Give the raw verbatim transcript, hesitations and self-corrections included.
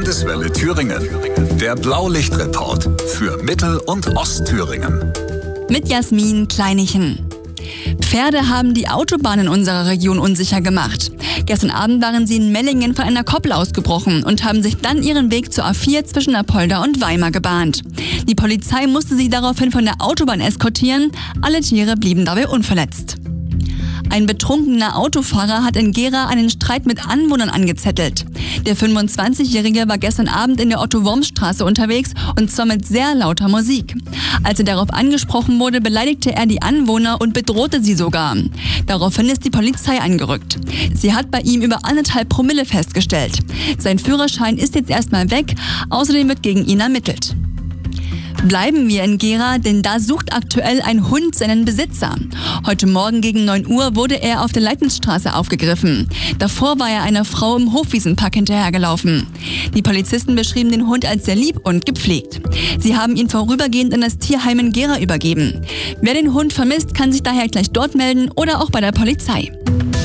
Landeswelle Thüringen. Der Blaulichtreport für Mittel- und Ostthüringen. Mit Jasmin Kleinichen. Pferde haben die Autobahn in unserer Region unsicher gemacht. Gestern Abend waren sie in Mellingen von einer Koppel ausgebrochen und haben sich dann ihren Weg zur A vier zwischen Apolda und Weimar gebahnt. Die Polizei musste sie daraufhin von der Autobahn eskortieren. Alle Tiere blieben dabei unverletzt. Ein betrunkener Autofahrer hat in Gera einen Streit mit Anwohnern angezettelt. Der fünfundzwanzigjährige war gestern Abend in der Otto-Worms-Straße unterwegs und zwar mit sehr lauter Musik. Als er darauf angesprochen wurde, beleidigte er die Anwohner und bedrohte sie sogar. Daraufhin ist die Polizei angerückt. Sie hat bei ihm über anderthalb Promille festgestellt. Sein Führerschein ist jetzt erstmal weg, außerdem wird gegen ihn ermittelt. Bleiben wir in Gera, denn da sucht aktuell ein Hund seinen Besitzer. Heute Morgen gegen neun Uhr wurde er auf der Leitensstraße aufgegriffen. Davor war er einer Frau im Hofwiesenpark hinterhergelaufen. Die Polizisten beschrieben den Hund als sehr lieb und gepflegt. Sie haben ihn vorübergehend in das Tierheim in Gera übergeben. Wer den Hund vermisst, kann sich daher gleich dort melden oder auch bei der Polizei.